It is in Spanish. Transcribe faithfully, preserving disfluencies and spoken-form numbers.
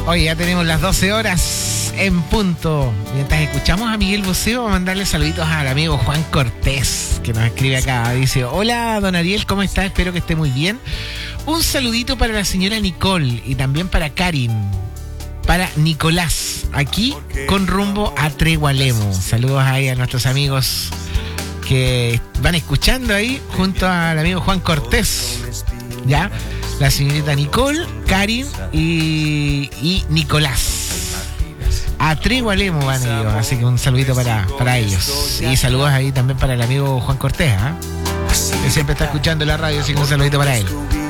Hoy ya tenemos las doce horas en punto. Mientras escuchamos a Miguel Bosé, vamos a mandarle saluditos al amigo Juan Cortés, que nos escribe acá. Dice: hola, don Ariel, ¿cómo está? Espero que esté muy bien. Un saludito para la señora Nicole y también para Karin, para Nicolás, aquí con rumbo a Tregualemo. Saludos ahí a nuestros amigos que van escuchando ahí junto al amigo Juan Cortés. ¿Ya? La señorita Nicole, Karin y, y Nicolás. A Tregualemo van ellos, así que un saludito para, para ellos. Y saludos ahí también para el amigo Juan Cortés, ¿eh? Que siempre está escuchando la radio, así que un saludito para él.